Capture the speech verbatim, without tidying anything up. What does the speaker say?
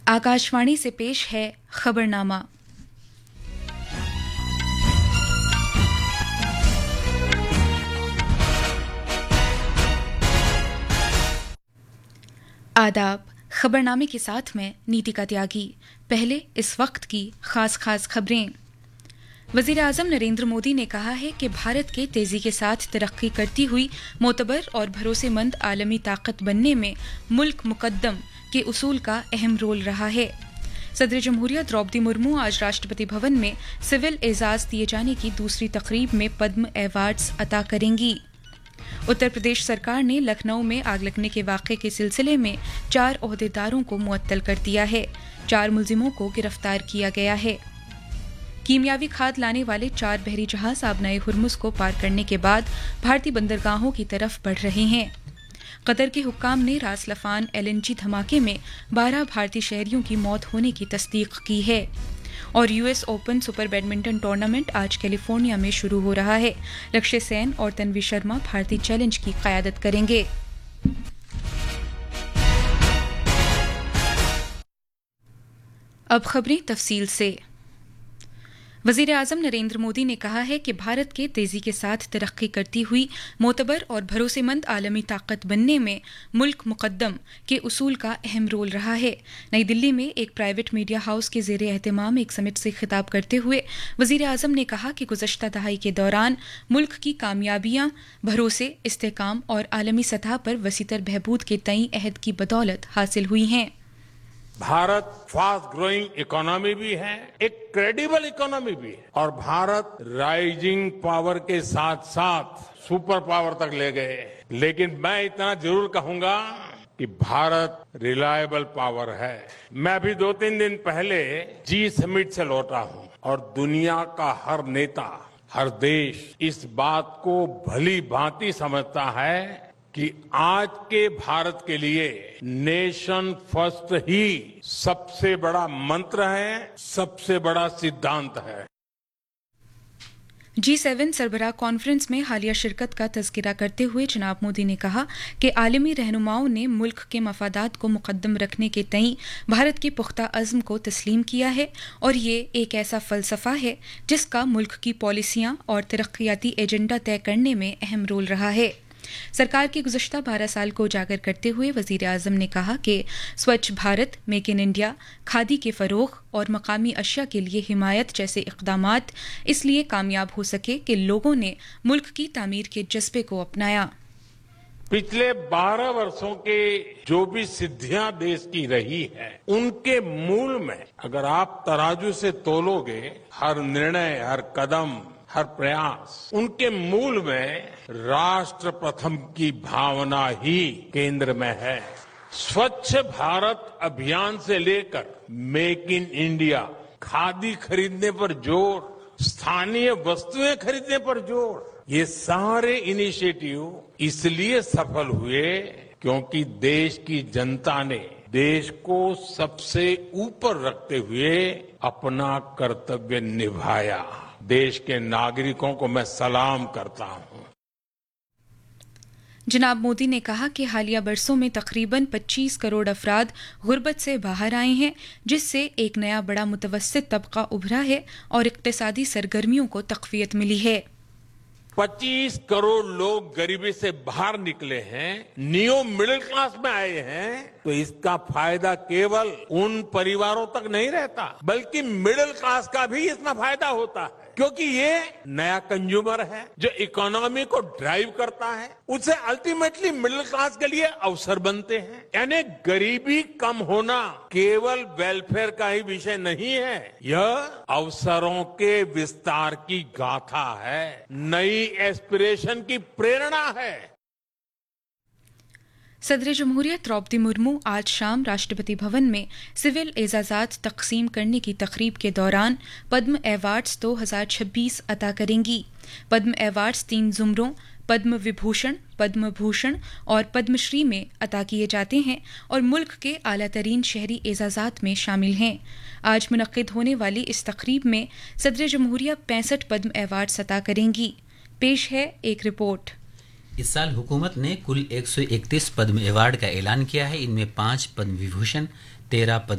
आकाशवाणी से पेश है खबरनामा। आदाब। खबरनामे के साथ मैं नीतिका त्यागी। पहले इस वक्त की खास खास खबरें। वज़ीर आज़म नरेंद्र मोदी ने कहा है कि भारत के तेजी के साथ तरक्की करती हुई मोतबर और भरोसेमंद आलमी ताकत बनने में मुल्क मुकद्दम के उसूल का अहम रोल रहा है। सदर जमहूरिया द्रौपदी मुर्मू आज राष्ट्रपति भवन में सिविल एजाज दिए जाने की दूसरी तकरीब में पद्म अवार्ड्स अता करेंगी। उत्तर प्रदेश सरकार ने लखनऊ में आग लगने के वाक़े के सिलसिले में चार ओहदेदारों को मुअत्तल कर दिया है। चार मुलजिमों को गिरफ्तार किया गया है। कीमियावी खाद लाने वाले चार बहरी जहाज आबनाए हुर्मुज को पार करने के बाद भारतीय बंदरगाहों की तरफ बढ़ रहे हैं। कतर के हुक्काम ने रास लफान एलएनजी धमाके में बारह भारतीय शहरियों की मौत होने की तस्दीक की है। और US open super badminton tournament आज कैलिफोर्निया में शुरू हो रहा है। लक्ष्य सेन और तन्वी शर्मा भारतीय चैलेंज की क़यादत करेंगे। अब खबरें तफसील से। वज़ीर आज़म नरेंद्र मोदी ने कहा है कि भारत के तेजी के साथ तरक्की करती हुई मोतबर और भरोसेमंद आलमी ताकत बनने में मुल्क मुकद्दम के उसूल का अहम रोल रहा है। नई दिल्ली में एक प्राइवेट मीडिया हाउस के ज़ेरे एहतमाम एक समिट से खिताब करते हुए वज़ीर आज़म ने कहा कि गुज़श्ता दहाई के दौरान मुल्क की कामयाबियां भरोसे, इस्तेहकाम और आलमी सतह पर वसीतर बहबूद के तय अहद की बदौलत हासिल हुई हैं। भारत फास्ट ग्रोइंग इकोनॉमी भी है, एक क्रेडिबल इकोनॉमी भी है और भारत राइजिंग पावर के साथ साथ सुपर पावर तक ले गए। लेकिन मैं इतना जरूर कहूंगा कि भारत रिलायबल पावर है। मैं अभी दो तीन दिन पहले जी समिट से लौटा हूं और दुनिया का हर नेता, हर देश इस बात को भली भांति समझता है कि आज के भारत के लिए नेशन फर्स्ट ही सबसे बड़ा मंत्र है, सबसे बड़ा सिद्धांत है। जी सेवन सरबराह कॉन्फ्रेंस में हालिया शिरकत का तज़किरा करते हुए जनाब मोदी ने कहा कि आलमी रहनुमाओं ने मुल्क के मफादात को मुकद्दम रखने के तय भारत के पुख्ता अज़्म को तस्लीम किया है और ये एक ऐसा फ़लसफ़ा है जिसका मुल्क की पॉलिसियां और तरक्याती एजेंडा तय करने में अहम रोल रहा है। सरकार के गुज़श्ता बारह साल को उजागर करते हुए वज़ीर आज़म ने कहा कि स्वच्छ Bharat, make in India, khadi के फ़रोग़ और मकामी अशिया के लिए हिमायत जैसे इक़दामात इसलिए कामयाब हो सके कि लोगों ने मुल्क की तामीर के जज्बे को अपनाया। पिछले बारह वर्षों के जो भी सिद्धियां देश की रही है, उनके मूल में अगर आप तराजू से तोलोगे, हर निर्णय, हर कदम, हर प्रयास, उनके मूल में राष्ट्र प्रथम की भावना ही केंद्र में है। स्वच्छ भारत अभियान से लेकर मेक इन इंडिया, खादी खरीदने पर जोर, स्थानीय वस्तुएं खरीदने पर जोर, ये सारे इनिशिएटिव इसलिए सफल हुए क्योंकि देश की जनता ने देश को सबसे ऊपर रखते हुए अपना कर्तव्य निभाया। देश के नागरिकों को मैं सलाम करता हूं। जनाब मोदी ने कहा कि हालिया बरसों में तकरीबन पच्चीस करोड़ अफराद गुर्बत से बाहर आए हैं, जिससे एक नया बड़ा मुतवस्सित तबका उभरा है और इक्तिसादी सरगर्मियों को तक़वियत मिली है। पच्चीस करोड़ लोग गरीबी से बाहर निकले हैं, न्यू मिडिल क्लास में आए हैं, तो इसका फायदा केवल उन परिवारों तक नहीं रहता, बल्कि मिडिल क्लास का भी इसमें फायदा होता है, क्योंकि ये नया कंज्यूमर है जो इकोनॉमी को ड्राइव करता है। उससे अल्टीमेटली मिडिल क्लास के लिए अवसर बनते हैं। यानी गरीबी कम होना केवल वेलफेयर का ही विषय नहीं है, यह अवसरों के विस्तार की गाथा है, नई एस्पिरेशन की प्रेरणा है। सदर जमहूरिया द्रौपदी मुर्मू आज शाम राष्ट्रपति भवन में सिविल एजाज़ात तकसीम करने की तकरीब के दौरान पद्म अवार्ड्स दो हज़ार छब्बीस अता करेंगी। पद्म अवार्ड्स तीन ज़ुमरों पद्म विभूषण, पद्म भूषण और पद्मश्री में अता किए जाते हैं और मुल्क के आला तरीन शहरी एजाज़ात में शामिल हैं। आज मुनक्किद होने वाली इस तकरीब में सदर जमहूरिया पैंसठ पद्म अवार्ड्स अता करेंगी। पेश है एक रिपोर्ट। इस साल हुकूमत ने कुल एक सौ इकतीस पद्म अवार्ड का ऐलान किया है। इनमें पाँच पद्म विभूषण, तेरह पद्म